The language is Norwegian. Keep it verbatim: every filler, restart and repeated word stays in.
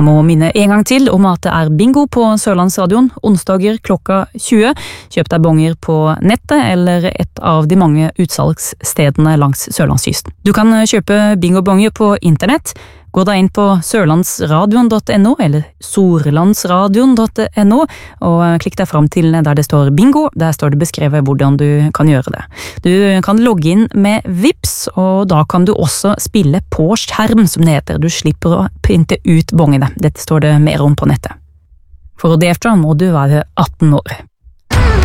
må minne en gang til om at det er bingo på Sørlandsradioen, onsdager klokka tjue. Kjøp deg bonger på nettet eller et av de mange utsalgsstedene langs Sørlandskysten. Du kan kjøpe bingobonger på internett. Gå da inn på sørlandsradion punktum no eller sorlandsradion punktum no og klikk deg fram til der det står bingo. Der står det beskrevet hvordan du kan gjøre det. Du kan logge inn med Vipps, og da kan du også spille på skjerm, som det heter. Du slipper å printe ut bongene. Dette står det mer om på nettet. For å delta må du være atten år.